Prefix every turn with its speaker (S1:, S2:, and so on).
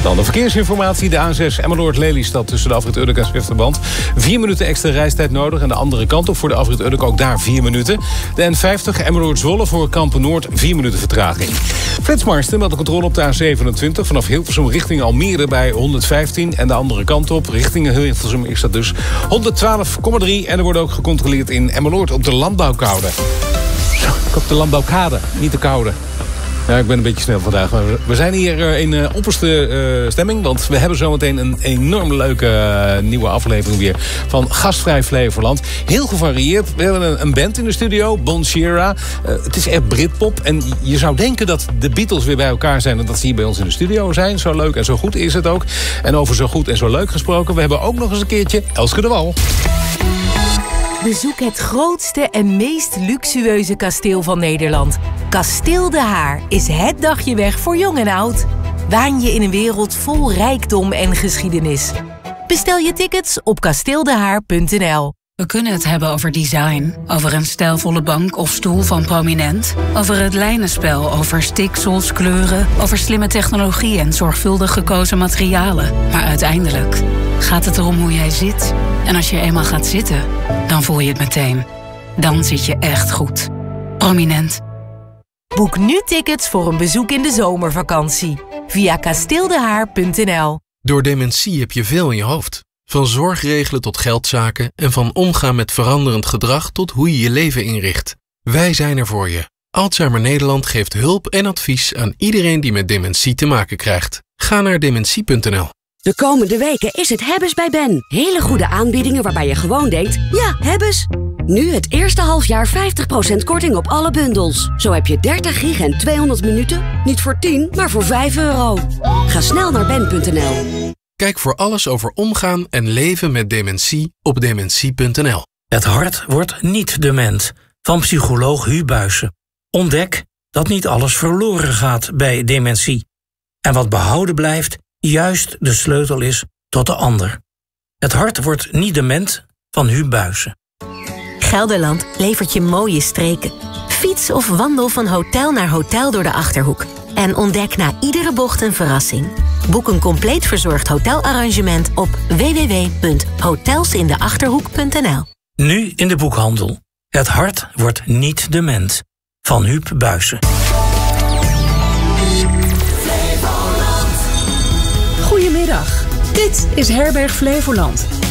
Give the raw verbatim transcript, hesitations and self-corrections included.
S1: Dan de verkeersinformatie. De A zes Emmeloord-Lelystad tussen de afrit Uddek en Zwifterband. Vier minuten extra reistijd nodig. En de andere kant op voor de afrit Uddek ook daar vier minuten. De N vijftig Emmeloord-Zwolle voor Kampen-Noord vier minuten vertraging. Flitsmarsten met de controle op de A zevenentwintig. Vanaf Hilversum richting Almere bij honderdvijftien. En de andere kant op richting Hilversum is dat dus honderdtwaalf komma drie. En er wordt ook gecontroleerd in Emmeloord op de landbouwkade. Zo, ik op de landbouwkade, niet de koude. Ja, ik ben een beetje snel vandaag. Maar we zijn hier in uh, opperste uh, stemming. Want we hebben zometeen een enorm leuke uh, nieuwe aflevering weer van Gastvrij Flevoland. Heel gevarieerd. We hebben een, een band in de studio, Bon Sierra. Uh, het is echt Britpop. En je zou denken dat de Beatles weer bij elkaar zijn en dat ze hier bij ons in de studio zijn. Zo leuk en zo goed is het ook. En over zo goed en zo leuk gesproken, we hebben ook nog eens een keertje Elske de Wal.
S2: Bezoek het grootste en meest luxueuze kasteel van Nederland. Kasteel De Haar is het dagje weg voor jong en oud. Waan je in een wereld vol rijkdom en geschiedenis. Bestel je tickets op kasteel de haar punt n l.
S3: We kunnen het hebben over design, over een stijlvolle bank of stoel van Prominent, over het lijnenspel, over stiksels, kleuren, over slimme technologie en zorgvuldig gekozen materialen. Maar uiteindelijk gaat het erom hoe jij zit. En als je eenmaal gaat zitten, dan voel je het meteen. Dan zit je echt goed. Prominent.
S2: Boek nu tickets voor een bezoek in de zomervakantie via kasteel de haar punt n l.
S4: Door dementie heb je veel in je hoofd. Van zorgregelen tot geldzaken en van omgaan met veranderend gedrag tot hoe je je leven inricht. Wij zijn er voor je. Alzheimer Nederland geeft hulp en advies aan iedereen die met dementie te maken krijgt. Ga naar dementie punt n l.
S5: De komende weken is het Hebbes bij Ben. Hele goede aanbiedingen waarbij je gewoon denkt, ja, Hebbes. Nu het eerste halfjaar vijftig procent korting op alle bundels. Zo heb je dertig gig en tweehonderd minuten. Niet voor tien, maar voor vijf euro. Ga snel naar ben punt n l.
S4: Kijk voor alles over omgaan en leven met dementie op dementie punt n l.
S6: Het hart wordt niet dement. Van psycholoog Huub Buijsen. Ontdek dat niet alles verloren gaat bij dementie. En wat behouden blijft, juist de sleutel is tot de ander. Het hart wordt niet dement van Huub Buijsen.
S2: Gelderland levert je mooie streken. Fiets of wandel van hotel naar hotel door de Achterhoek. En ontdek na iedere bocht een verrassing. Boek een compleet verzorgd hotelarrangement op w w w punt hotelsindachterhoek punt n l.
S6: Nu in de boekhandel. Het hart wordt niet dement. Van Huub Buijsen.
S7: Goedemiddag. Dit is Herberg Flevoland.